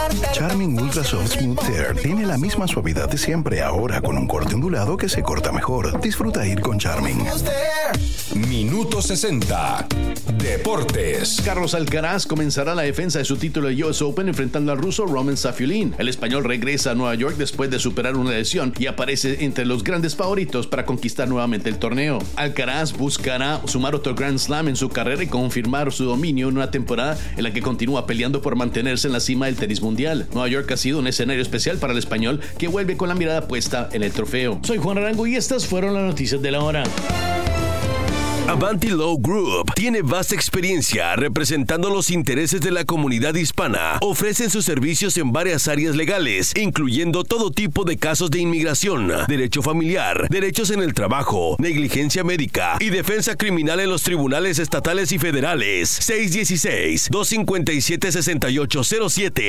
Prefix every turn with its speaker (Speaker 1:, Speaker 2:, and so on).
Speaker 1: Charming Ultra Soft Smooth Tear tiene la misma suavidad de siempre, ahora con un corte ondulado que se corta mejor. Disfruta ir con Charming.
Speaker 2: Minuto 60. Deportes.
Speaker 3: Carlos Alcaraz comenzará la defensa de su título de US Open enfrentando al ruso Roman Safiullin. El español regresa a Nueva York después de superar una lesión y aparece entre los grandes favoritos para conquistar nuevamente el torneo. Alcaraz buscará sumar otro Grand Slam en su carrera y confirmar su dominio en una temporada en la que continúa peleando por mantenerse en la cima del tenis mundial. Nueva York ha sido un escenario especial para el español que vuelve con la mirada puesta en el trofeo. Soy Juan Arango y estas fueron las noticias de la hora.
Speaker 4: Avanti Law Group tiene vasta experiencia representando los intereses de la comunidad hispana. Ofrecen sus servicios en varias áreas legales, incluyendo todo tipo de casos de inmigración, derecho familiar, derechos en el trabajo, negligencia médica y defensa criminal en los tribunales estatales y federales. 616-257-6807